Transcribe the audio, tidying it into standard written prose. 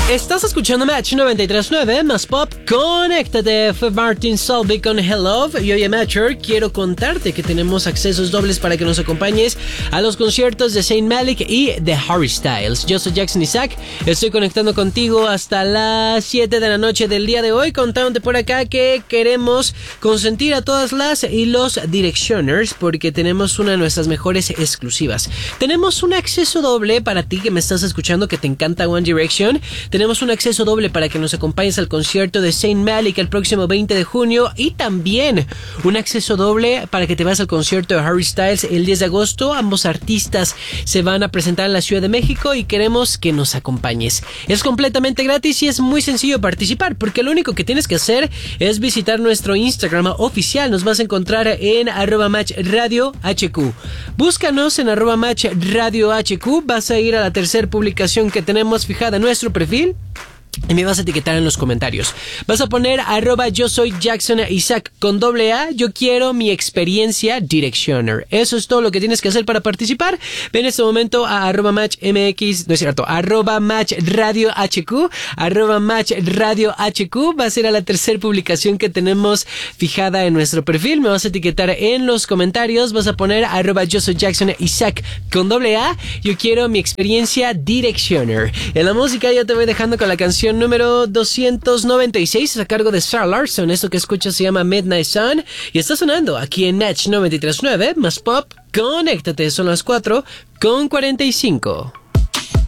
Estás escuchando Match 93.9 más Pop. Conéctate. Fue Martin Solveig con Hello. Y hoy en Matcher quiero contarte que tenemos accesos dobles para que nos acompañes a los conciertos de Zayn Malik y de Harry Styles. Yo soy Jackson Isaac. Estoy conectando contigo hasta las 7 de la noche del día de hoy, contándote por acá que queremos consentir a todas las y los Directioners porque tenemos una de nuestras mejores exclusivas. Tenemos un acceso doble para ti que me estás escuchando, que te encanta One Direction. Tenemos un acceso doble para que nos acompañes al concierto de Zayn Malik el próximo 20 de junio y también un acceso doble para que te vayas al concierto de Harry Styles el 10 de agosto. Ambos artistas se van a presentar en la Ciudad de México y queremos que nos acompañes. Es completamente gratis y es muy sencillo participar porque lo único que tienes que hacer es visitar nuestro Instagram oficial. Nos vas a encontrar en @matchradiohq. Búscanos en @matchradiohq. Vas a ir a la tercera publicación que tenemos fijada en nuestro perfil y me vas a etiquetar en los comentarios. Vas a poner @yo soy Jackson Isaac con @A. Yo quiero mi experiencia Directioner. Eso es todo lo que tienes que hacer para participar. Ve en este momento a @matchmx, no es cierto, @matchradiohq, @matchradiohq. Va a ser a la tercera publicación que tenemos fijada en nuestro perfil. Me vas a etiquetar en los comentarios. Vas a poner @yo soy Jackson Isaac con @A. Yo quiero mi experiencia Directioner. En la música yo te voy dejando con la canción número 296 a cargo de Sarah Larson. Esto que escuchas se llama Midnight Sun y está sonando aquí en Match 93.9 más Pop. Conéctate, son las 4:45.